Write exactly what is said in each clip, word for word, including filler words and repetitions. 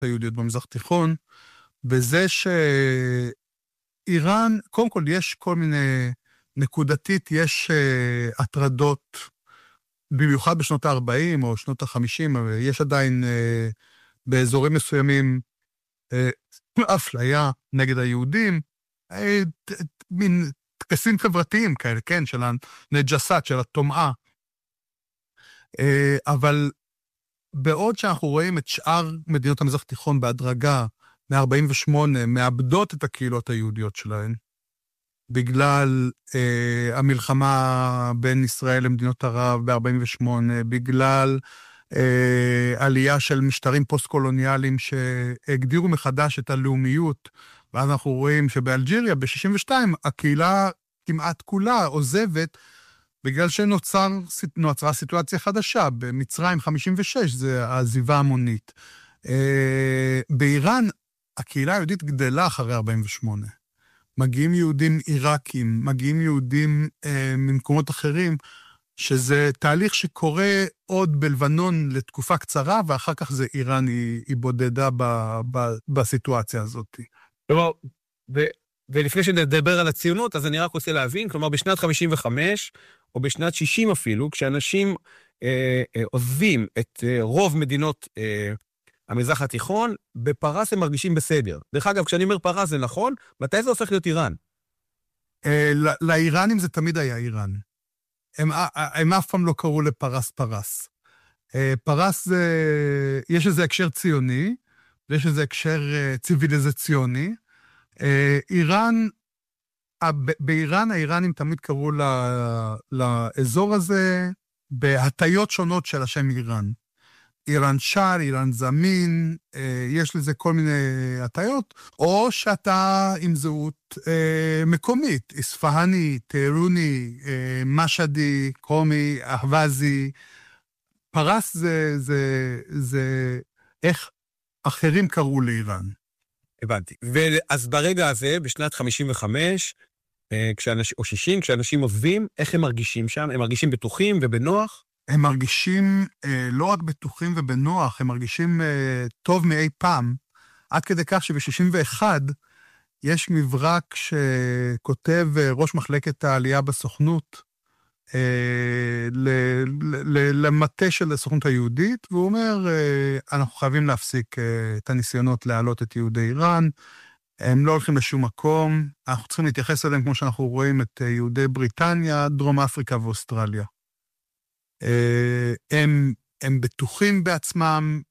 היהודיות במזרח התיכון, בזה שאיראן, קודם כל יש כל מיני, נקודתית יש uh, הטרדות, במיוחד בשנות ה-ארבעים או שנות ה-חמישים, אבל יש עדיין uh, באזורים מסוימים uh, אפליה נגד היהודים, uh, מין טקסים חברתיים כאלה, כן, של הנג'סת, של הטומאה. Uh, אבל בעוד שאנחנו רואים את שאר מדינות המזרח התיכון בהדרגה, מ-ארבעים ושמונה, מאבדות את הקהילות היהודיות שלהן, בגלל אה, המלחמה בין ישראל למדינות ערב ב-ארבעים ושמונה, בגלל אה, עלייה של משטרים פוסט-קולוניאליים שהגדירו מחדש את הלאומיות, ואז אנחנו רואים שבאלג'יריה ב-שישים ושתיים הקהילה כמעט כולה עוזבת, בגלל שנוצרה סיטואציה חדשה, במצרים חמישים ושש זה העזיבה המונית. אה, באיראן הקהילה היהודית גדלה אחרי ארבעים ושמונה. מגיעים יהודים עיראקים, מגיעים יהודים אה, ממקומות אחרים, שזה תהליך שקורה עוד בלבנון לתקופה קצרה, ואחר כך זה איראן היא, היא בודדה ב, ב, בסיטואציה הזאת. כלומר, ו, ולפני שנדבר על הציונות, אז אני רק רוצה להבין, כלומר בשנת חמישים וחמש, או בשנת שישים אפילו, כשאנשים אה, אה, עוזבים את אה, רוב מדינות אה, המזרח התיכון, בפרס הם מרגישים בסדר. דרך אגב, כשאני אומר פרס זה נכון, מתי זה הופך להיות איראן? אה, לאיראנים זה תמיד היה איראן. הם, הם אף פעם לא קראו לפרס פרס. אה, פרס זה, יש איזה הקשר ציוני, ויש איזה הקשר אה, ציוויליזציוני. אה, איראן, באיראן האיראנים תמיד קראו לאזור הזה בהטיות שונות של השם איראן. איראן שר, איראן זמין, יש לזה כל מיני הטיות, או שאתה עם זהות מקומית, אספהני, טהרוני, משדי, קומי, אהווזי. פרס זה, זה, זה איך אחרים קראו לאיראן. הבנתי. ואז ברגע הזה, בשנת חמישים וחמש, כשאנשים, או שישים, כשאנשים עוזבים, איך הם מרגישים שם? הם מרגישים בטוחים ובנוח? הם מרגישים אה, לא רק בטוחים ובנוח, הם מרגישים אה, טוב מאי פעם, עד כדי כך שב-שישים ואחת יש מברק שכותב אה, ראש מחלקת העלייה בסוכנות, אה, ל- ל- ל- למטה של הסוכנות היהודית, והוא אומר, אה, אנחנו חייבים להפסיק אה, את הניסיונות להעלות את יהודי איראן, הם לא הולכים לשום מקום, אנחנו צריכים להתייחס אליהם כמו שאנחנו רואים את יהודי בריטניה, דרום אפריקה ואוסטרליה. הם, הם בטוחים בעצמם,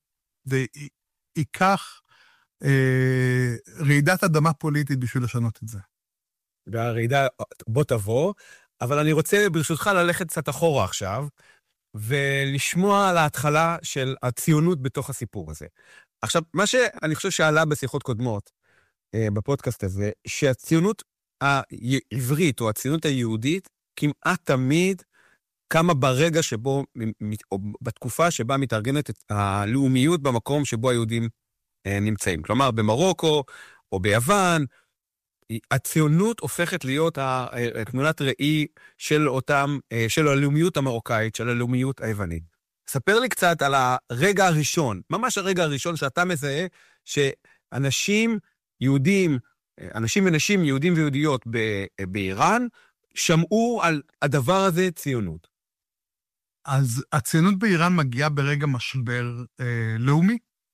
ויקח רעידת אדמה פוליטית בשביל לשנות את זה. והרעידה בוא תבוא, אבל אני רוצה ברשותך ללכת קצת אחורה עכשיו, ולשמוע על ההתחלה של הציונות בתוך הסיפור הזה. עכשיו, מה שאני חושב שעלה בשיחות קודמות, בפודקאסט הזה, שהציונות העברית או הציונות היהודית כמעט תמיד קמה ברגע שבו, או בתקופה שבה מתארגנת את הלאומיות במקום שבו היהודים נמצאים. כלומר, במרוקו או ביוון, הציונות הופכת להיות תמונת ראי של אותם, של הלאומיות המרוקאית, של הלאומיות היוונית. ספר לי קצת על הרגע הראשון, ממש הרגע הראשון שאתה מזהה שאנשים יהודים, אנשים ונשים יהודים ויהודיות באיראן, שמעו על הדבר הזה ציונות. אז הציונות באיראן מגיעה ברגע משבר אה, לאומי.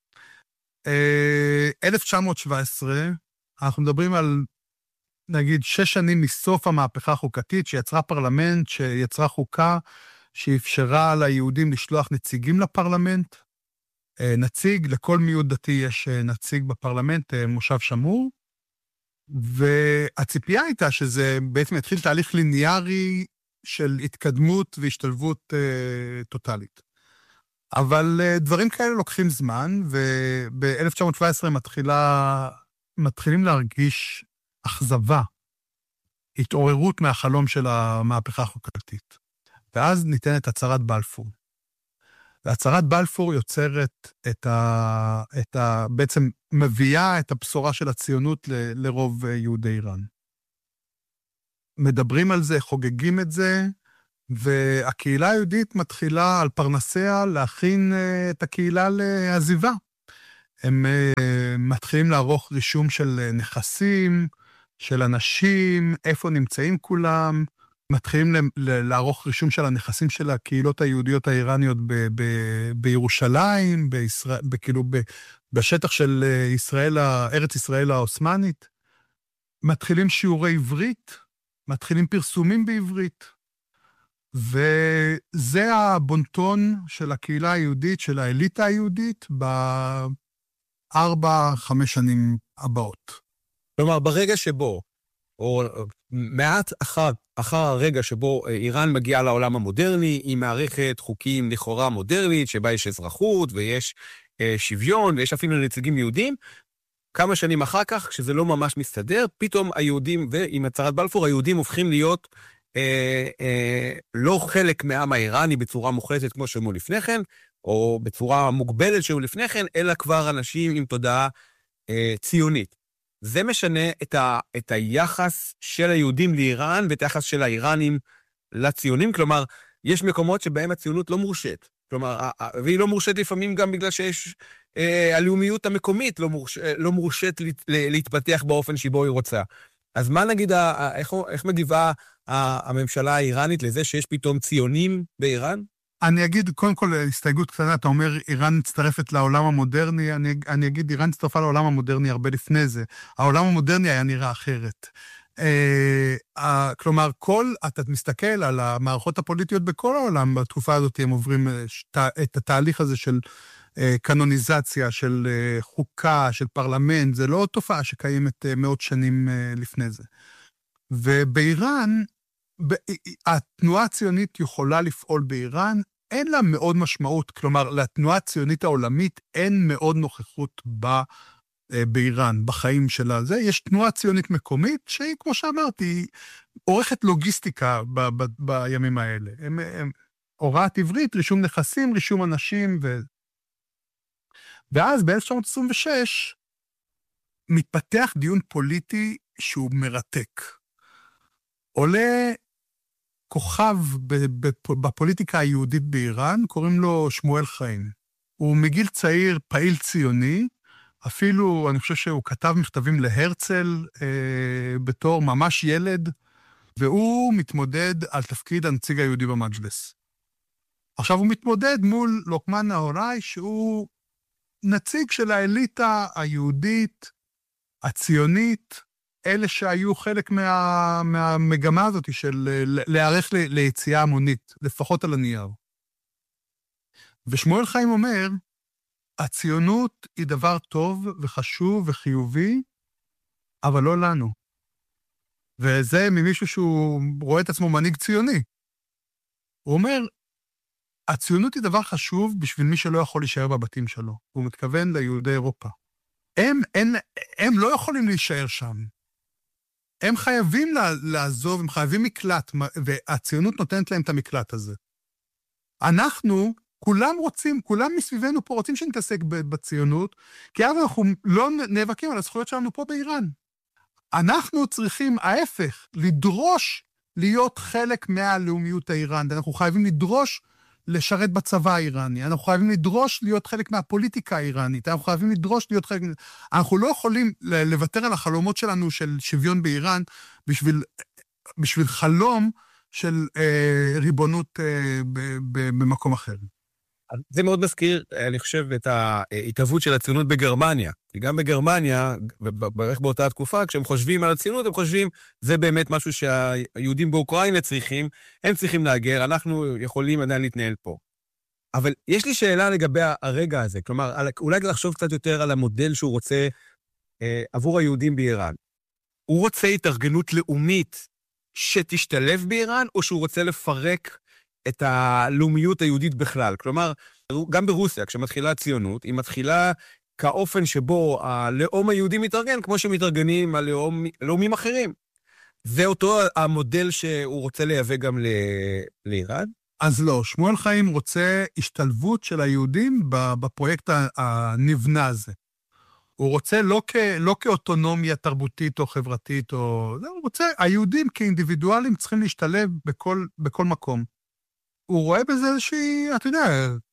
אה, אלף תשע מאות שבע עשרה, אנחנו מדברים על, נגיד, שש שנים מסוף המהפכה החוקתית, שיצרה פרלמנט, שיצרה חוקה, שאפשרה ליהודים לשלוח נציגים לפרלמנט. אה, נציג, לכל מיעוט דתי יש נציג בפרלמנט, אה, מושב שמור, והציפייה הייתה שזה בעצם התחיל תהליך ליניארי של התקדמות והשתלבות אה, טוטלית. אבל אה, דברים כאלה לוקחים זמן, וב-אלף תשע מאות שבע עשרה מתחילה, מתחילים להרגיש אכזבה, התעוררות מהחלום של המהפכה החוקתית. ואז ניתנת הצהרת בלפור. והצהרת בלפור יוצרת את ה, את ה, בעצם מביאה את הבשורה של הציונות ל, לרוב יהודי איראן. מדברים על זה, חוגגים את זה, והקהילה היהודית מתחילה על פרנסיה להכין את הקהילה לעזיבה. הם אה, מתחילים לערוך רישום של נכסים, של אנשים, איפה נמצאים כולם, מתחילים ל- ל- לערוך רישום של הנכסים של הקהילות היהודיות האיראניות ב- ב- בירושלים, בישראל, כאילו ב- בשטח של אה, ישראל, ה- ארץ ישראל העות'מאנית. מתחילים שיעורי עברית, מתחילים פרסומים בעברית. וזה הבונטון של הקהילה היהודית, של האליטה היהודית, בארבע, חמש שנים הבאות. כלומר, ברגע שבו, או מעט אחר, אחר הרגע שבו איראן מגיעה לעולם המודרני, היא מערכת חוקים לכאורה מודרנית, שבה יש אזרחות ויש אה, שוויון, ויש אפילו נציגים יהודים, כמה שנים אחר כך, כשזה לא ממש מסתדר, פתאום היהודים, ועם הצהרת בלפור, היהודים הופכים להיות אה, אה, לא חלק מהעם האיראני בצורה מוחלטת כמו שהיו לפני כן, או בצורה מוגבלת שהיו לפני כן, אלא כבר אנשים עם תודעה אה, ציונית. זה משנה את, ה, את היחס של היהודים לאיראן, ואת היחס של האיראנים לציונים, כלומר, יש מקומות שבהם הציונות לא מורשת. כלומר, והיא לא מורשת לפעמים גם בגלל שיש, אה, הלאומיות המקומית לא, מורש, לא מורשת לה, להתפתח באופן שבו היא רוצה. אז מה נגיד, איך, איך מגיבה הממשלה האיראנית לזה שיש פתאום ציונים באיראן? אני אגיד, קודם כל, הסתייגות קטנה, אתה אומר, איראן מצטרפת לעולם המודרני, אני, אני אגיד, איראן הצטרפה לעולם המודרני הרבה לפני זה. העולם המודרני היה נראה אחרת. אה, אה, כלומר, כל, אתה מסתכל על המערכות הפוליטיות בכל העולם, בתקופה הזאת הם עוברים שת, את התהליך הזה של אה, קנוניזציה, של אה, חוקה, של פרלמנט, זה לא תופעה שקיימת אה, מאות שנים אה, לפני זה. ובאיראן, התנועה הציונית יכולה לפעול באיראן, אין לה מאוד משמעות, כלומר, לתנועה הציונית העולמית אין מאוד נוכחות בה, באיראן, בחיים שלה. זה, יש תנועה ציונית מקומית, שהיא, כמו שאמרתי, היא עורכת לוגיסטיקה ב, ב, בימים האלה. הם, הם, הוראת עברית, רישום נכסים, רישום אנשים, ו... ואז ב-אלף תשע מאות עשרים ושש, מתפתח דיון פוליטי שהוא מרתק. עולה כוכב בפוליטיקה היהודית באיראן, קוראים לו שמואל חיים. הוא מגיל צעיר פעיל ציוני, אפילו אני חושב שהוא כתב מכתבים להרצל אה, בתור ממש ילד, והוא מתמודד על תפקיד הנציג היהודי במג'לס. עכשיו הוא מתמודד מול לוקמן נהוראי, שהוא נציג של האליטה היהודית, הציונית, אלה שהיו חלק מה, מהמגמה הזאת של להיערך ל, ליציאה המונית, לפחות על הנייר. ושמואל חיים אומר, הציונות היא דבר טוב וחשוב וחיובי, אבל לא לנו. וזה ממישהו שהוא רואה את עצמו מנהיג ציוני. הוא אומר, הציונות היא דבר חשוב בשביל מי שלא יכול להישאר בבתים שלו. הוא מתכוון ליהודי אירופה. הם, הם, הם לא יכולים להישאר שם. הם חייבים לעזוב, הם חייבים מקלט, והציונות נותנת להם את המקלט הזה. אנחנו, כולם רוצים, כולם מסביבנו פה רוצים שנתעסק בציונות, כי אז אנחנו לא נאבקים על הזכויות שלנו פה באיראן. אנחנו צריכים, ההפך, לדרוש להיות חלק מהלאומיות האיראנית. אנחנו חייבים לדרוש לשרת בצבא האיראני. אנחנו חייבים לדרוש להיות חלק מהפוליטיקה האיראנית. אנחנו חייבים לדרוש להיות חלק... אנחנו לא יכולים לוותר על החלומות שלנו של שוויון באיראן בשביל, בשביל חלום של אה, ריבונות אה, ב, ב, במקום אחר. זה מאוד מזכיר, אני חושב, את ההתהוות של הציונות בגרמניה. כי גם בגרמניה, בערך באותה תקופה, כשהם חושבים על הציונות, הם חושבים, זה באמת משהו שהיהודים באוקראינה צריכים, הם צריכים להגר, אנחנו יכולים עדיין להתנהל פה. אבל יש לי שאלה לגבי הרגע הזה, כלומר, אולי לחשוב קצת יותר על המודל שהוא רוצה אה, עבור היהודים באיראן. הוא רוצה התארגנות לאומית שתשתלב באיראן, או שהוא רוצה לפרק את הלאומיות היהודית בכלל. כלומר, גם ברוסיה, כשמתחילה הציונות, היא מתחילה כאופן שבו הלאום היהודי מתארגן, כמו שמתארגנים הלאומים אחרים. זה אותו המודל שהוא רוצה לייבא גם לאיראן? אז לא, שמואל חיים רוצה השתלבות של היהודים בפרויקט הנבנה הזה. הוא רוצה לא, כ, לא כאוטונומיה תרבותית או חברתית, או... הוא רוצה, היהודים כאינדיבידואלים צריכים להשתלב בכל, בכל מקום. הוא רואה בזה איזושהי, אתה יודע,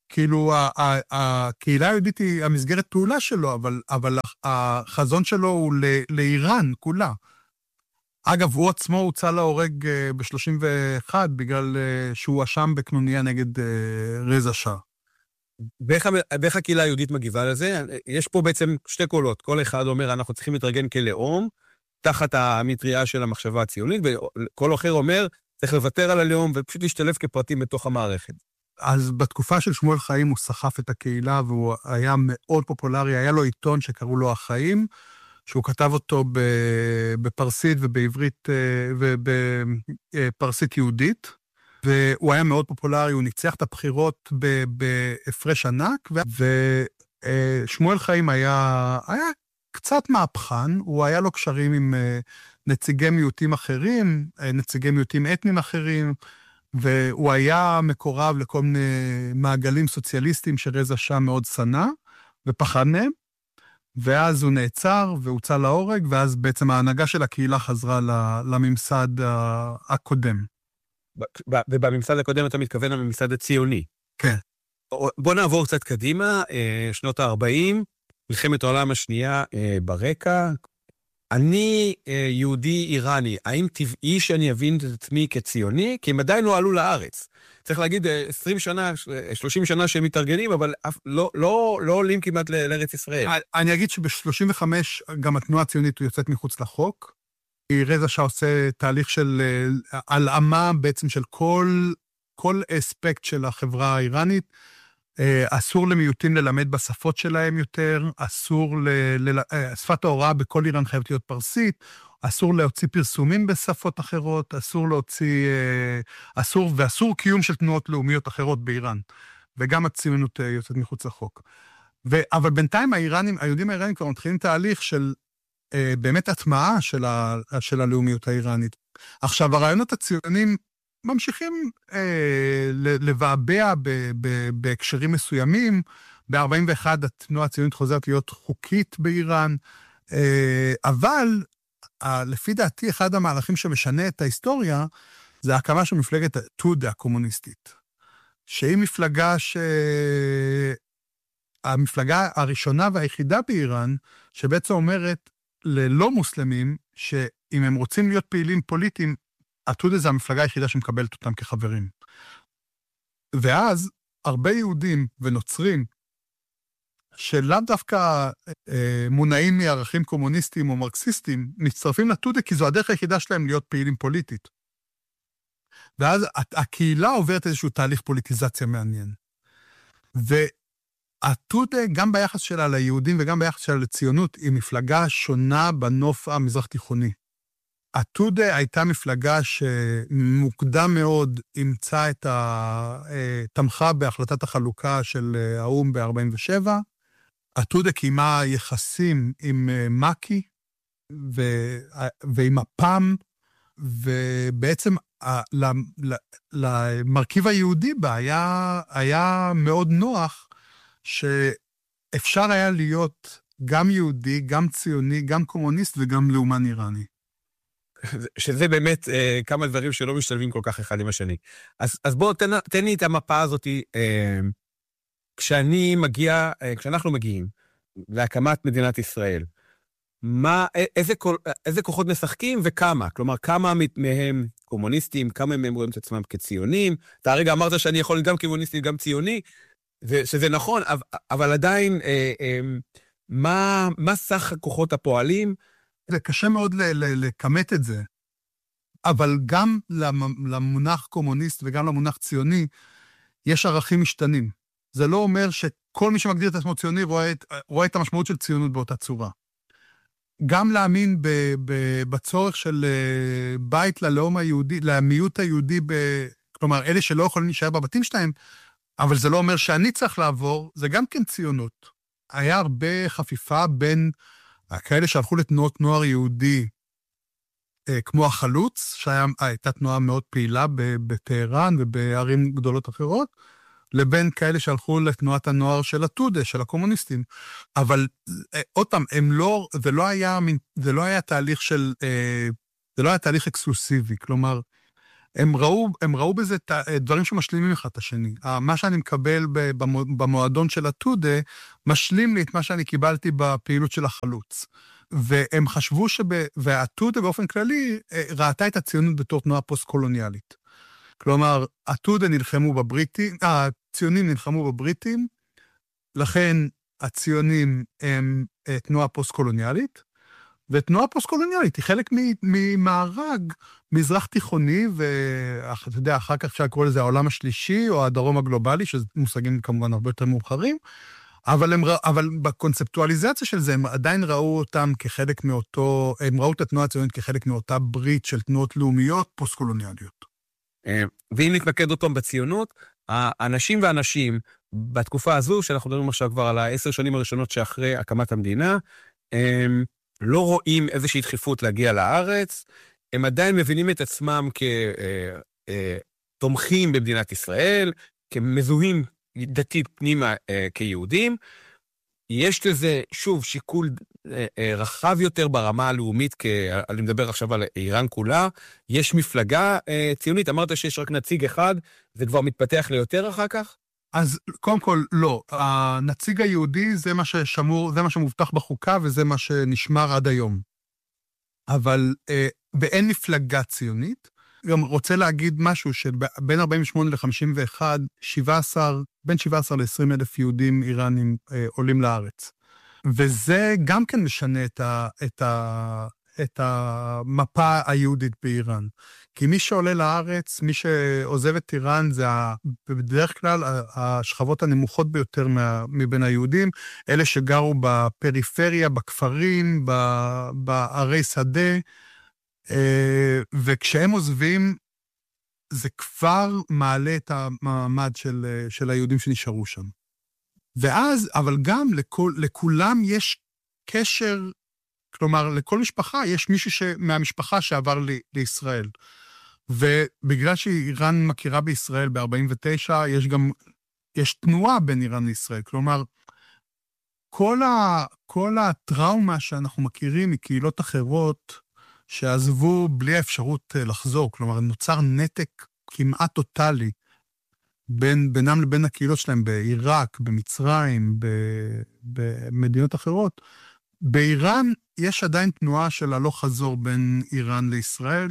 כאילו, ה- ה- הקהילה היהודית היא המסגרת פעולה שלו, אבל, אבל החזון שלו הוא ל- לאיראן כולה. אגב, הוא עצמו הוצא להורג ב-שלושים ואחת בגלל אה, שהוא אשם בקנוניה נגד אה, רזה שאה. ואיך, המ- ואיך הקהילה היהודית מגיבה לזה? יש פה בעצם שתי קולות. כל אחד אומר, אנחנו צריכים להתארגן כלאום, תחת המטריה של המחשבה הציונית, וכל אחר אומר, צריך לוותר על הלאום ופשוט להשתלב כפרטים בתוך המערכת. אז בתקופה של שמואל חיים הוא סחף את הקהילה, והוא היה מאוד פופולרי, היה לו עיתון שקראו לו החיים, שהוא כתב אותו בפרסית ובעברית, ובפרסית יהודית, והוא היה מאוד פופולרי, הוא ניצח את הבחירות בהפרש ענק, ושמואל חיים היה, היה קצת מהפכן, הוא היה לו קשרים עם נציגי מיעוטים אחרים, נציגי מיעוטים אתניים אחרים, והוא היה מקורב לכל מיני מעגלים סוציאליסטיים שרזה שאה מאוד שנא, ופחד מהם, ואז הוא נעצר והוצא להורג, ואז בעצם ההנהגה של הקהילה חזרה לממסד הקודם. ובממסד הקודם אתה מתכוון לממסד הציוני. כן. בוא נעבור קצת קדימה, שנות ה-ארבעים, מלחמת העולם השנייה ברקע. אני יהודי איראני, האם טבעי שאני אבין את עצמי כציוני? כי הם עדיין לא עלו לארץ. צריך להגיד עשרים שנה, שלושים שנה שהם מתארגנים, אבל לא, לא, לא עולים כמעט לארץ ישראל. אני אגיד שב-שלושים וחמש גם התנועה הציונית יוצאת מחוץ לחוק. רזה שאה עושה תהליך של הלאמה בעצם של כל, כל אספקט של החברה האיראנית. אסור למיעוטים ללמד בשפות שלהם יותר, אסור, ל, ל, שפת ההוראה בכל איראן חייבת להיות פרסית, אסור להוציא פרסומים בשפות אחרות, אסור להוציא, אסור, ואסור קיום של תנועות לאומיות אחרות באיראן, וגם הציונות יוצאת מחוץ לחוק. ו, אבל בינתיים האיראנים, היהודים האיראנים כבר מתחילים תהליך של באמת הטמעה של, ה, של הלאומיות האיראנית. עכשיו, הרעיונות הציונים ממשיכים אה, לבעבע ב, ב, בהקשרים מסוימים. ב-ארבעים ואחת התנועה הציונית חוזרת להיות חוקית באיראן, אה, אבל אה, לפי דעתי אחד המהלכים שמשנה את ההיסטוריה, זה ההקמה של מפלגת טודה הקומוניסטית, שהיא מפלגה ש... המפלגה הראשונה והיחידה באיראן, שבעצם אומרת ללא מוסלמים, שאם הם רוצים להיות פעילים פוליטיים, הטודה זה המפלגה היחידה שמקבלת אותם כחברים. ואז הרבה יהודים ונוצרים, שלאו דווקא אה, מונעים מערכים קומוניסטיים או מרקסיסטיים, מצטרפים לטודה כי זו הדרך היחידה שלהם להיות פעילים פוליטית. ואז הקהילה עוברת איזשהו תהליך פוליטיזציה מעניין. והטודה, גם ביחס שלה ליהודים וגם ביחס שלה לציונות, היא מפלגה שונה בנוף המזרח תיכוני. הטודה הייתה מפלגה שמוקדם מאוד אימצה את ה... תמכה בהחלטת החלוקה של האום ב-ארבעים ושבע. הטודה קיימה יחסים עם מקי ו... ועם הפם, ובעצם למרכיב היהודי בה היה, היה מאוד נוח שאפשר היה להיות גם יהודי, גם ציוני, גם קומוניסט וגם לאומן איראני. שזה באמת אה, כמה דברים שלא משתלבים כל כך אחד עם השני. אז, אז בוא, תן, תן לי את המפה הזאת, אה, כשאני מגיע, אה, כשאנחנו מגיעים להקמת מדינת ישראל, מה, איזה, איזה כוחות משחקים וכמה? כלומר, כמה מהם קומוניסטים, כמה מהם רואים את עצמם כציונים? אתה הרגע אמרת שאני יכול להיות גם קומוניסטי, גם ציוני, שזה נכון, אבל, אבל עדיין, אה, אה, מה, מה סך הכוחות הפועלים? זה קשה מאוד לכמת את זה, אבל גם למונח קומוניסט וגם למונח ציוני, יש ערכים משתנים. זה לא אומר שכל מי שמגדיר את עצמו ציוני רואה את, רואה את המשמעות של ציונות באותה צורה. גם להאמין ב, ב, בצורך של בית ללאום היהודי, למיעוט היהודי, ב, כלומר, אלה שלא יכולים להישאר בבתים שלהם, אבל זה לא אומר שאני צריך לעבור, זה גם כן ציונות. היה הרבה חפיפה בין כאלה שהלכו לתנועות נוער יהודי, כמו החלוץ, שהייתה תנועה מאוד פעילה בטהרן ובערים גדולות אחרות, לבין כאלה שהלכו לתנועת הנוער של הטודה, של הקומוניסטים. אבל עוד פעם, הם לא, זה לא היה, זה לא היה תהליך של, זה לא היה תהליך אקסקלוסיבי, כלומר, הם ראו, הם ראו בזה דברים שמשלימים אחד את השני. מה שאני מקבל במועדון של הטודה, משלים לי את מה שאני קיבלתי בפעילות של החלוץ. והם חשבו שב... והטודה באופן כללי ראתה את הציונות בתור תנועה פוסט-קולוניאלית. כלומר, הטודה נלחמו בבריטים, הציונים נלחמו בבריטים, לכן הציונים הם תנועה פוסט-קולוניאלית, ותנועה פוסט-קולוניאלית היא חלק ממארג מזרח תיכוני, ואתה יודע, אחר כך אפשר לקרוא לזה העולם השלישי, או הדרום הגלובלי, שזה מושגים כמובן הרבה יותר מאוחרים, אבל, הם, אבל בקונספטואליזציה של זה, הם עדיין ראו אותם כחלק מאותו, הם ראו את התנועה הציונית כחלק מאותה ברית של תנועות לאומיות פוסט-קולוניאליות. ואם נתמקד אותם בציונות, האנשים והאנשים בתקופה הזו, שאנחנו מדברים עכשיו כבר על העשר שנים הראשונות שאחרי הקמת המדינה, הם לא רואים איזושהי דחיפות להגיע לארץ, הם עדיין מבינים את עצמם כתומכים במדינת ישראל, כמזוהים דתית פנימה כיהודים. יש לזה, שוב, שיקול רחב יותר ברמה הלאומית, אני מדבר עכשיו על איראן כולה, יש מפלגה ציונית, אמרת שיש רק נציג אחד, זה כבר מתפתח ליותר אחר כך? אז קודם כל, לא. הנציג היהודי זה מה ששמור, זה מה שמובטח בחוקה, וזה מה שנשמר עד היום. אבל אה, באין מפלגה ציונית, גם רוצה להגיד משהו שבין ארבעים ושמונה ל-חמישים ואחת, שבע עשרה, בין שבע עשרה ל-עשרים אלף יהודים איראנים אה, עולים לארץ. וזה גם כן משנה את, ה, את, ה, את המפה היהודית באיראן. כי מי שעולה לארץ, מי שעוזב את איראן, זה בדרך כלל השכבות הנמוכות ביותר מבין היהודים, אלה שגרו בפריפריה, בכפרים, בערי שדה, וכשהם עוזבים, זה כבר מעלה את המעמד של, של היהודים שנשארו שם. ואז, אבל גם לכול, לכולם יש קשר, כלומר, לכל משפחה יש מישהו מהמשפחה שעבר לי, לישראל. ובגלל שאיראן מכירה בישראל ב-ארבעים ותשע, יש גם, יש תנועה בין איראן לישראל. כלומר, כל, ה, כל הטראומה שאנחנו מכירים מקהילות אחרות, שעזבו בלי האפשרות לחזור, כלומר, נוצר נתק כמעט טוטלי, בין, בינם לבין הקהילות שלהם בעיראק, במצרים, במדינות אחרות. באיראן יש עדיין תנועה של הלוך חזור בין איראן לישראל,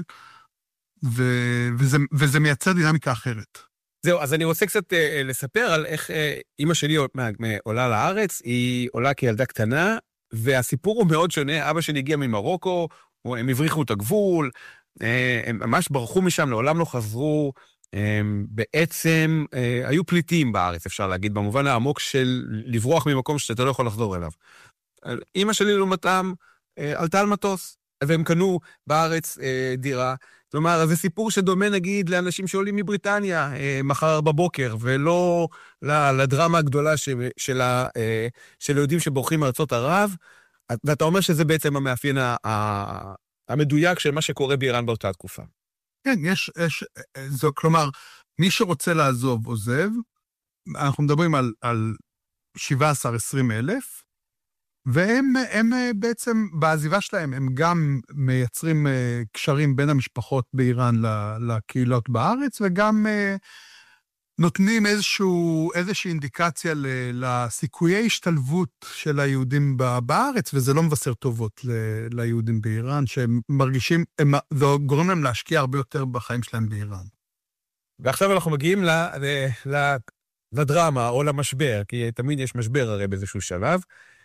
ו- וזה, וזה מייצר דינמיקה אחרת. זהו, אז אני רוצה קצת אה, לספר על איך אה, אמא שלי עולה לארץ, היא עולה כילדה קטנה, והסיפור הוא מאוד שונה, אבא שלי הגיע ממרוקו, הם הבריחו את הגבול, אה, הם ממש ברחו משם, לעולם לא חזרו, הם בעצם אה, היו פליטים בארץ, אפשר להגיד, במובן העמוק של לברוח ממקום שאתה לא יכול לחזור אליו. אמא שלי לעומתם אה, עלתה על מטוס, והם קנו בארץ אה, דירה, כלומר, זה סיפור שדומה נגיד לאנשים שעולים מבריטניה אה, מחר בבוקר, ולא לדרמה הגדולה ש, של, ה, אה, של היהודים שבורחים מארצות ערב, ואתה אומר שזה בעצם המאפיין ה, ה, המדויק של מה שקורה באיראן באותה תקופה. כן, יש, יש, זו, כלומר, מי שרוצה לעזוב עוזב, אנחנו מדברים על, על שבע עשרה עשרים אלף, והם הם בעצם, בעזיבה שלהם, הם גם מייצרים קשרים בין המשפחות באיראן לקהילות בארץ, וגם נותנים איזשהו, איזושהי אינדיקציה לסיכויי השתלבות של היהודים בארץ, וזה לא מבשר טובות ליהודים באיראן, שהם מרגישים, הם, זה גורם להם להשקיע הרבה יותר בחיים שלהם באיראן. ועכשיו אנחנו מגיעים ל, ל, לדרמה או למשבר, כי תמיד יש משבר הרי באיזשהו שלב.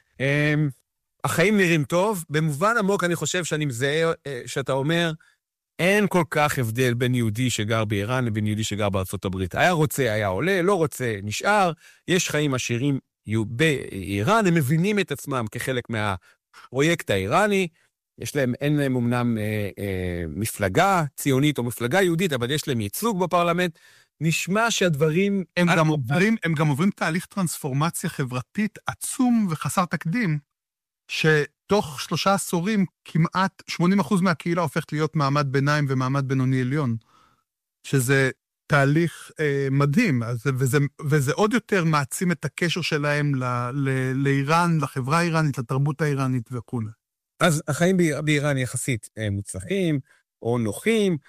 החיים נראים טוב, במובן עמוק אני חושב שאני מזהה שאתה אומר, אין כל כך הבדל בין יהודי שגר באיראן לבין יהודי שגר בארצות הברית. היה רוצה, היה עולה, לא רוצה, נשאר, יש חיים עשירים באיראן, הם מבינים את עצמם כחלק מהפרויקט האיראני, יש להם, אין להם אמנם אה, אה, מפלגה ציונית או מפלגה יהודית, אבל יש להם ייצוג בפרלמנט, נשמע שהדברים... הם גם עוברים, הם גם עוברים תהליך טרנספורמציה חברתית עצום וחסר תקדים, שתוך שלושה עשורים כמעט שמונים אחוז מהקהילה הופכת להיות מעמד ביניים ומעמד בינוני עליון, שזה תהליך אה, מדהים, אז, וזה, וזה עוד יותר מעצים את הקשר שלהם ל, ל, לאיראן, לחברה האיראנית, לתרבות האיראנית וכו'. אז החיים באיראן יחסית מוצלחים או נוחים,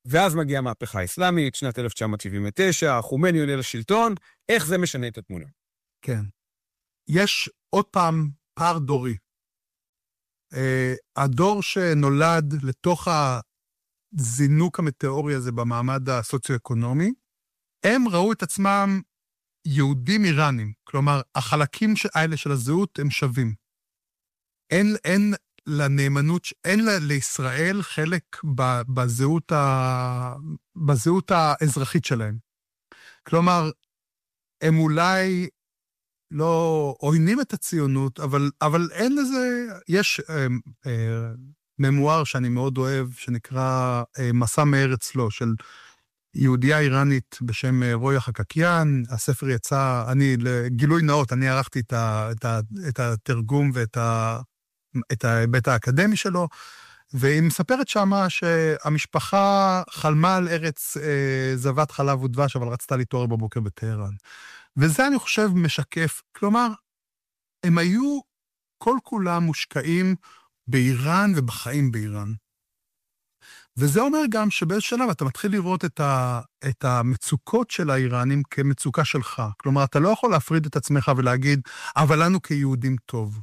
ואז מגיעה המהפכה האסלאמית, שנת אלף תשע מאות שבעים ותשע, חומני עולה לשלטון, איך זה משנה את התמונה? כן. יש עוד פעם פער דורי. Uh, הדור שנולד לתוך הזינוק המטאורי הזה במעמד הסוציו-אקונומי, הם ראו את עצמם יהודים איראנים. כלומר, החלקים האלה של הזהות הם שווים. אין, אין לנאמנות, אין לה, לישראל חלק בזהות, ה, בזהות האזרחית שלהם. כלומר, הם אולי לא עוינים את הציונות, אבל, אבל אין לזה, יש אה, אה, ממואר שאני מאוד אוהב, שנקרא אה, מסע מארץ לא, של יהודייה איראנית בשם אה, רויה חקקיאן. הספר יצא, אני, לגילוי נאות, אני ערכתי את, ה, את, ה, את התרגום ואת ה, את ההיבט האקדמי שלו, והיא מספרת שמה שהמשפחה חלמה על ארץ אה, זבת חלב ודבש, אבל רצתה להתעורר בבוקר בטהרן. וזה אני חושב משקף, כלומר, הם היו כל כולם מושקעים באיראן ובחיים באיראן. וזה אומר גם שבאיזשהו שלב אתה מתחיל לראות את, ה, את המצוקות של האיראנים כמצוקה שלך. כלומר, אתה לא יכול להפריד את עצמך ולהגיד, אבל לנו כיהודים טוב.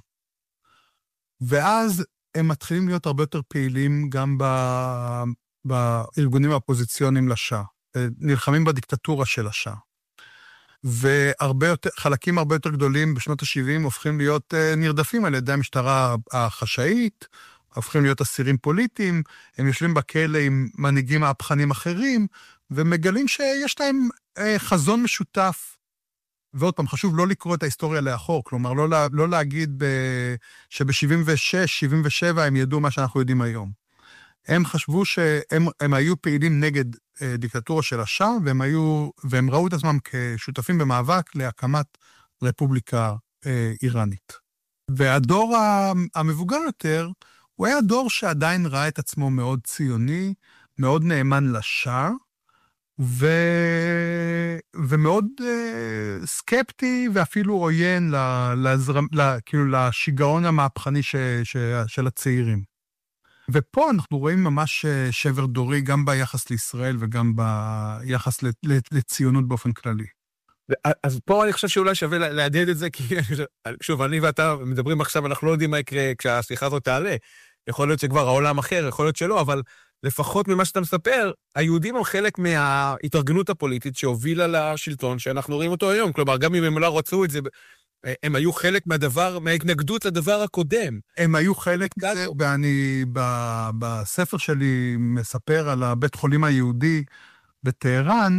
ואז הם מתחילים להיות הרבה יותר פעילים גם ב, בארגונים האופוזיציוניים לשעה. נלחמים בדיקטטורה של השעה. והרבה יותר, חלקים הרבה יותר גדולים בשנות ה-שבעים הופכים להיות uh, נרדפים על ידי המשטרה החשאית, הופכים להיות אסירים פוליטיים, הם יושבים בכלא עם מנהיגים מהפכנים אחרים, ומגלים שיש להם uh, חזון משותף. ועוד פעם, חשוב לא לקרוא את ההיסטוריה לאחור, כלומר, לא, לא להגיד ב, שב-שבעים ושש, שבעים ושבע הם ידעו מה שאנחנו יודעים היום. הם חשבו שהם הם היו פעילים נגד אה, דיקטטורה של השאה, והם, היו, והם ראו את עצמם כשותפים במאבק להקמת רפובליקה אה, איראנית. והדור המבוגר יותר, הוא היה דור שעדיין ראה את עצמו מאוד ציוני, מאוד נאמן לשאה, ו... ומאוד uh, סקפטי ואפילו עוין לזרם, ל... כאילו לשיגעון המהפכני ש... ש... של הצעירים. ופה אנחנו רואים ממש שבר דורי גם ביחס לישראל וגם ביחס לציונות באופן כללי. אז פה אני חושב שאולי שווה להדהד את זה, כי שוב, אני ואתה מדברים עכשיו, אנחנו לא יודעים מה יקרה כשהשיחה הזאת תעלה. יכול להיות שכבר העולם אחר, יכול להיות שלא, אבל לפחות ממה שאתה מספר, היהודים הם חלק מההתארגנות הפוליטית שהובילה לשלטון שאנחנו רואים אותו היום. כלומר, גם אם הם לא רצו את זה, הם היו חלק מהדבר, מההתנגדות לדבר הקודם. הם היו חלק מזה, ואני ב, בספר שלי מספר על הבית חולים היהודי בטהרן,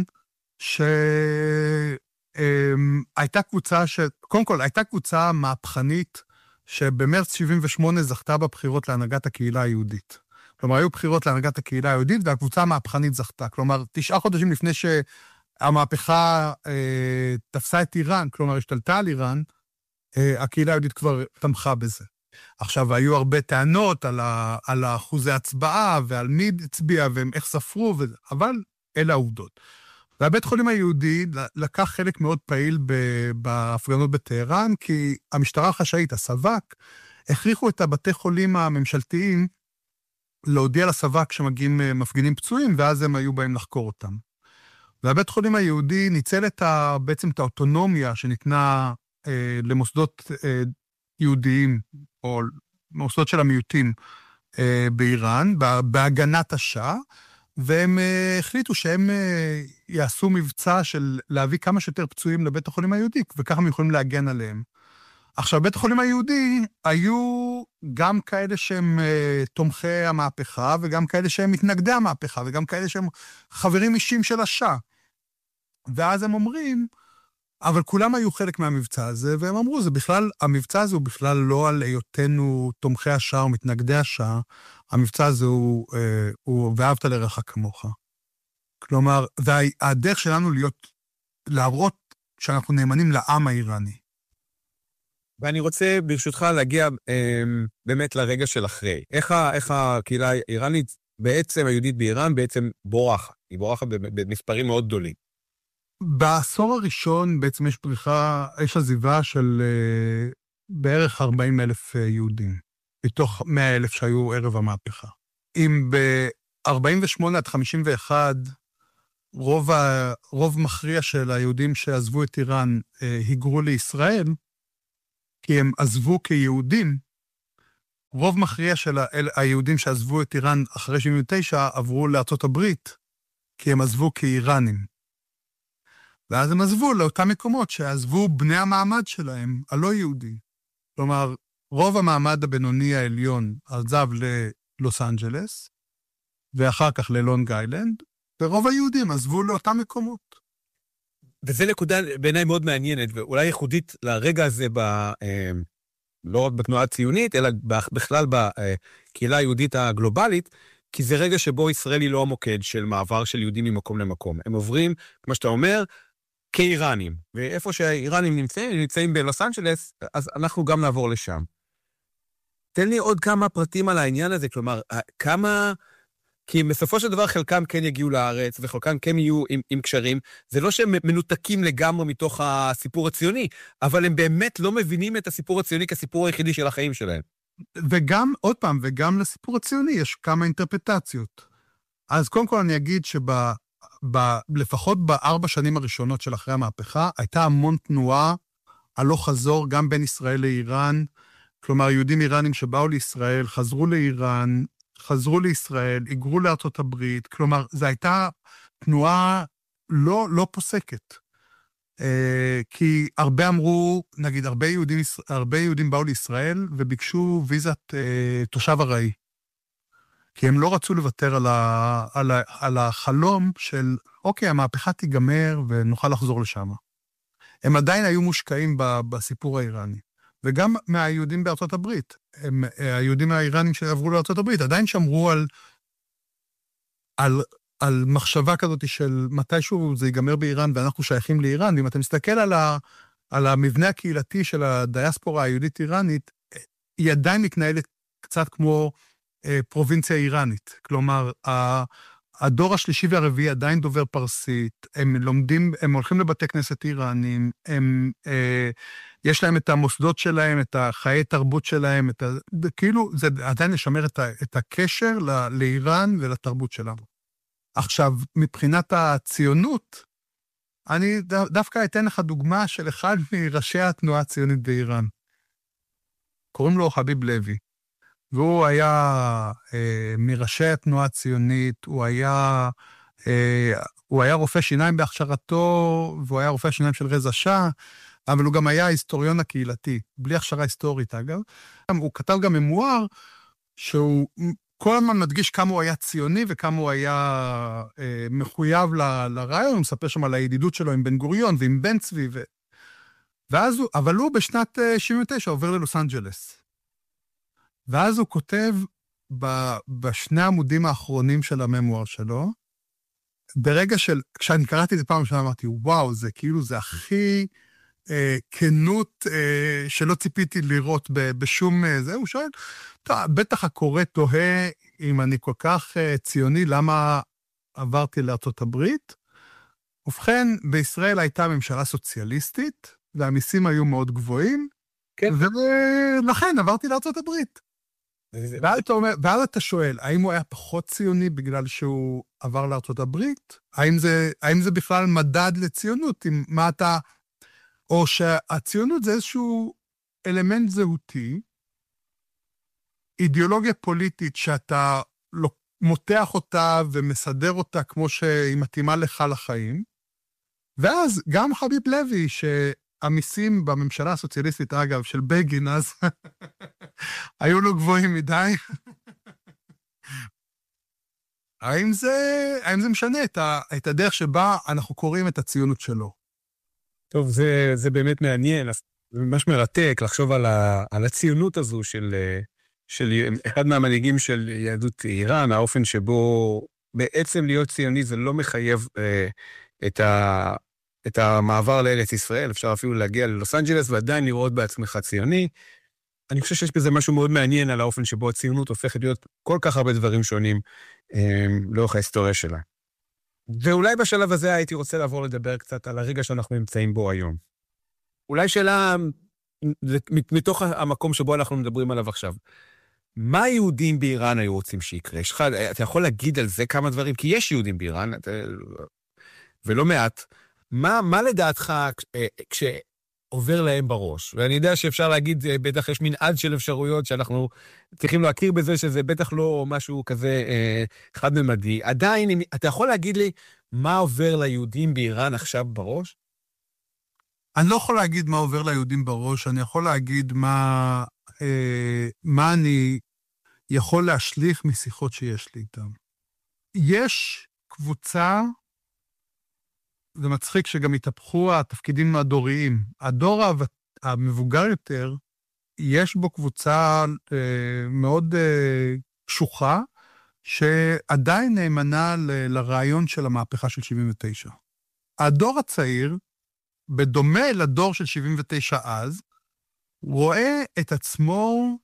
שהייתה קבוצה, ש... קודם כל, הייתה קבוצה מהפכנית, שבמרץ שבעים ושמונה זכתה בבחירות להנהגת הקהילה היהודית. כלומר, היו בחירות להנהגת הקהילה היהודית, והקבוצה המהפכנית זכתה. כלומר, תשעה חודשים לפני שהמהפכה אה, תפסה את איראן, כלומר, השתלטה על איראן, אה, הקהילה היהודית כבר תמכה בזה. עכשיו, היו הרבה טענות על, ה, על האחוזי הצבעה, ועל מי הצביע, ואיך ספרו, וזה, אבל אלה העובדות. והבית חולים היהודי לקח חלק מאוד פעיל בהפגנות בטהרן, כי המשטרה החשאית, הסב"כ, הכריחו את הבתי חולים הממשלתיים להודיע לסב"כ שמגיעים מפגינים פצועים, ואז הם היו באים לחקור אותם. והבית חולים היהודי ניצל את ה, בעצם את האוטונומיה שניתנה אה, למוסדות אה, יהודיים, או מוסדות של המיעוטים אה, באיראן, בהגנת השאה, והם uh, החליטו שהם uh, יעשו מבצע של להביא כמה שיותר פצועים לבית החולים היהודי, וככה הם יכולים להגן עליהם. עכשיו, בית החולים היהודי היו גם כאלה שהם uh, תומכי המהפכה, וגם כאלה שהם מתנגדי המהפכה, וגם כאלה שהם חברים אישים של השאה. ואז הם אומרים, אבל כולם היו חלק מהמבצע הזה, והם אמרו, זה בכלל, המבצע הזה הוא בכלל לא על היותנו תומכי השאה או מתנגדי השאה, המבצע הזה הוא, הוא ואהבת לרעך כמוך. כלומר, והדרך שלנו להיות, להראות שאנחנו נאמנים לעם האיראני. ואני רוצה ברשותך להגיע אה, באמת לרגע של אחרי. איך, איך הקהילה האיראנית, בעצם היהודית באיראן, בעצם בורחת. היא בורחת במספרים מאוד גדולים. בעשור הראשון בעצם יש פריחה, יש עזיבה של אה, בערך ארבעים אלף יהודים. מתוך מאה אלף שהיו ערב המהפכה. אם ארבעים ושמונה עד חמישים ואחת, רוב, ה, רוב מכריע של היהודים שעזבו את איראן אה, היגרו לישראל, כי הם עזבו כיהודים. רוב מכריע של ה, היהודים שעזבו את איראן אחרי שבעים ותשע עברו לארצות הברית, כי הם עזבו כאיראנים. ואז הם עזבו לאותם מקומות שעזבו בני המעמד שלהם, הלא יהודי. כלומר, רוב המעמד הבינוני העליון עזב ללוס אנג'לס, ואחר כך ללונג איילנד, ורוב היהודים עזבו לאותם מקומות. וזה נקודה בעיניי מאוד מעניינת, ואולי ייחודית לרגע הזה, ב, אה, לא רק בתנועה הציונית, אלא בכלל בקהילה היהודית הגלובלית, כי זה רגע שבו ישראל היא לא המוקד של מעבר של יהודים ממקום למקום. הם עוברים, כמו שאתה אומר, כאיראנים, ואיפה שהאיראנים נמצאים, הם נמצאים בלוס אנג'לס, אז אנחנו גם נעבור לשם. תן לי עוד כמה פרטים על העניין הזה, כלומר, כמה... כי בסופו של דבר חלקם כן יגיעו לארץ, וחלקם כן יהיו עם, עם קשרים. זה לא שהם מנותקים לגמרי מתוך הסיפור הציוני, אבל הם באמת לא מבינים את הסיפור הציוני כסיפור היחידי של החיים שלהם. וגם, עוד פעם, וגם לסיפור הציוני יש כמה אינטרפטציות. אז קודם כל אני אגיד שלפחות בארבע שנים הראשונות של אחרי המהפכה, הייתה המון תנועה הלוך חזור גם בין ישראל לאיראן, כלומר יהודים איראנים שבאו לישראל, חזרו לאיראן, חזרו לישראל, היגרו לארצות הברית, כלומר, זו הייתה תנועה לא, לא פוסקת. אה, כי הרבה אמרו, נגיד, הרבה יהודים, הרבה יהודים באו לישראל וביקשו ויזת אה, תושב ארעי. כי הם לא רצו לוותר על, ה, על, ה, על החלום של, אוקיי, המהפכה תיגמר ונוכל לחזור לשם. הם עדיין היו מושקעים ב, בסיפור האיראני. וגם מהיהודים בארצות הברית, הם, היהודים האיראנים שעברו לארצות הברית, עדיין שמרו על, על, על מחשבה כזאת של מתישהו זה ייגמר באיראן ואנחנו שייכים לאיראן, ואם אתה מסתכל על, ה, על המבנה הקהילתי של הדיאספורה היהודית-איראנית, היא עדיין מתנהלת קצת כמו אה, פרובינציה איראנית. כלומר, ה, הדור השלישי והרביעי עדיין דובר פרסית, הם לומדים, הם הולכים לבתי כנסת איראנים, הם, אה, יש להם את המוסדות שלהם, את החיי תרבות שלהם, את ה, כאילו זה עדיין לשמר את, ה, את הקשר ל, לאיראן ולתרבות שלנו. עכשיו, מבחינת הציונות, אני ד, דווקא אתן לך דוגמה של אחד מראשי התנועה הציונית באיראן. קוראים לו חביב לוי. והוא היה אה, מראשי התנועה הציונית, הוא היה, אה, הוא היה רופא שיניים בהכשרתו, והוא היה רופא שיניים של רז השאה, אבל הוא גם היה היסטוריון הקהילתי, בלי הכשרה היסטורית אגב. הוא כתב גם ממואר, שהוא כל הזמן מדגיש כמה הוא היה ציוני, וכמה הוא היה אה, מחויב ל, לרעיון, הוא מספר שם על הידידות שלו עם בן גוריון ועם בן צבי, ו... ואז הוא, אבל הוא בשנת אה, שבעים ותשע עובר ללוס אנג'לס. ואז הוא כותב ב, בשני העמודים האחרונים של הממואר שלו, ברגע של, כשאני קראתי את זה פעם ראשונה, אמרתי, וואו, זה כאילו, זה הכי אה, כנות אה, שלא ציפיתי לראות ב, בשום אה, זה. הוא שואל, בטח הקורא תוהה אם אני כל כך אה, ציוני, למה עברתי לארצות הברית? ובכן, בישראל הייתה ממשלה סוציאליסטית, והמיסים היו מאוד גבוהים, כן. ולכן עברתי לארצות הברית. ואז אתה אומר, ואז אתה שואל, האם הוא היה פחות ציוני בגלל שהוא עבר לארצות הברית? האם זה, האם זה בכלל מדד לציונות? עם מה אתה, או שהציונות זה איזשהו אלמנט זהותי, אידיאולוגיה פוליטית שאתה לא, מותח אותה ומסדר אותה כמו שהיא מתאימה לך לחיים, ואז גם חביב לוי, שהמיסים בממשלה הסוציאליסטית, אגב, של בגין, אז היו לו גבוהים מדי. האם זה, האם זה משנה את, ה, את הדרך שבה אנחנו קוראים את הציונות שלו? טוב, זה, זה באמת מעניין, זה ממש מרתק לחשוב על, ה, על הציונות הזו של, של אחד מהמנהיגים של יהדות איראן, האופן שבו בעצם להיות ציוני זה לא מחייב אה, את, ה, את המעבר לארץ ישראל, אפשר אפילו להגיע ללוס אנג'לס ועדיין לראות בעצמך ציוני. אני חושב שיש בזה משהו מאוד מעניין על האופן שבו הציונות הופכת להיות כל כך הרבה דברים שונים אה, לאורך ההיסטוריה שלה. ואולי בשלב הזה הייתי רוצה לעבור לדבר קצת על הרגע שאנחנו נמצאים בו היום. אולי שאלה מתוך המקום שבו אנחנו מדברים עליו עכשיו. מה היהודים באיראן היו רוצים שיקרה? יש לך, אתה יכול להגיד על זה כמה דברים? כי יש יהודים באיראן, אתה, ולא מעט. מה, מה לדעתך כשעובר להם בראש? ואני יודע שאפשר להגיד, בטח יש מנעד של אפשרויות שאנחנו צריכים להכיר בזה, שזה בטח לא משהו כזה אה, חד-ממדי. עדיין, אתה יכול להגיד לי מה עובר ליהודים באיראן עכשיו בראש? אני לא יכול להגיד מה עובר ליהודים בראש, אני יכול להגיד מה, אה, מה אני יכול להשליך משיחות שיש לי איתם. יש קבוצה, זה מצחיק שגם התהפכו התפקידים הדוריים. הדור המבוגר יותר, יש בו קבוצה אה, מאוד אה, קשוחה, שעדיין נאמנה ל- לרעיון של המהפכה של שבעים ותשע. הדור הצעיר, בדומה לדור של שבעים ותשע אז, רואה את עצמו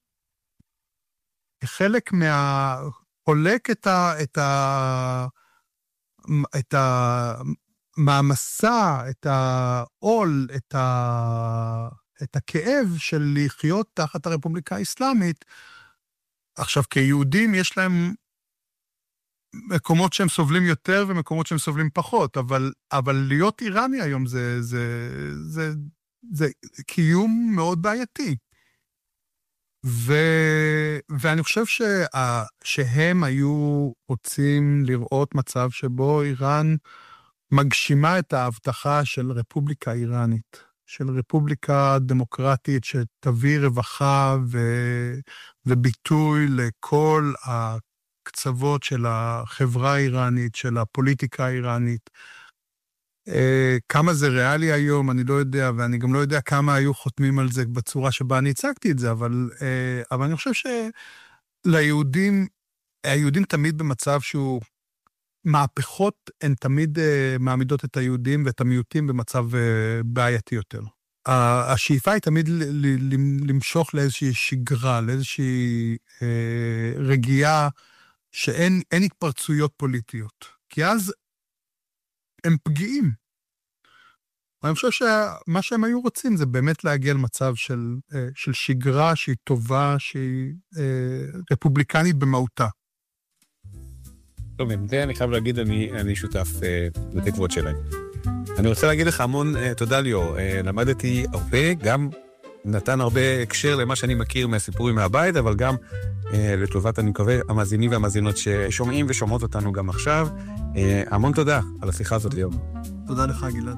כחלק מה... חולק את ה... את ה... את ה... מהמסע, את העול, את, ה... את הכאב של לחיות תחת הרפובליקה האסלאמית. עכשיו, כיהודים יש להם מקומות שהם סובלים יותר ומקומות שהם סובלים פחות, אבל, אבל להיות איראני היום זה, זה, זה, זה קיום מאוד בעייתי. ו, ואני חושב שה, שהם היו רוצים לראות מצב שבו איראן מגשימה את ההבטחה של רפובליקה איראנית, של רפובליקה דמוקרטית שתביא רווחה ו, וביטוי לכל ה... קצוות של החברה האיראנית, של הפוליטיקה האיראנית. אה, כמה זה ריאלי היום, אני לא יודע, ואני גם לא יודע כמה היו חותמים על זה בצורה שבה אני הצגתי את זה, אבל, אה, אבל אני חושב שליהודים, היהודים תמיד במצב שהוא, מהפכות הן תמיד אה, מעמידות את היהודים ואת המיעוטים במצב אה, בעייתי יותר. השאיפה היא תמיד ל- ל- למשוך לאיזושהי שגרה, לאיזושהי אה, רגיעה, שאין אין התפרצויות פוליטיות, כי אז הם פגיעים. אני חושב שמה שהם היו רוצים זה באמת להגיע למצב של, של שגרה שהיא טובה, שהיא אה, רפובליקנית במהותה. טוב, עם זה אני חייב להגיד, אני, אני שותף אה, בתקוות שלהם. אני רוצה להגיד לך המון אה, תודה ליאור, אה, למדתי הרבה, גם נתן הרבה הקשר למה שאני מכיר מהסיפורים מהבית, אבל גם אה, לטובת, אני מקווה, המאזינים והמאזינות ששומעים ושומעות אותנו גם עכשיו. אה, המון תודה על השיחה הזאת ליאור. תודה לך גלעד.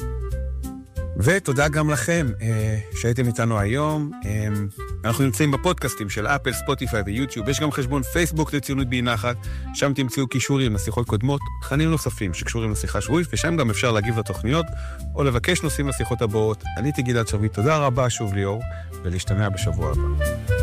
ותודה גם לכם אה, שהייתם איתנו היום. אה, אנחנו נמצאים בפודקאסטים של אפל, ספוטיפיי ויוטיוב. יש גם חשבון פייסבוק לציונות בי נחת, שם תמצאו קישורים לשיחות קודמות, תכנים נוספים שקשורים לשיחה שבועית, ושם גם אפשר להגיב לתוכניות או לבקש נושאים לשיחות הבאות. אני הייתי גלעד שרביט, תודה רבה שוב ליאור, ולהשתמע בשבוע הבא.